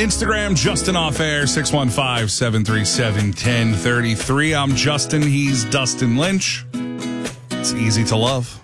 Instagram, Justin Off Air, 615-737-1033. I'm Justin. He's Dustin Lynch. It's easy to love.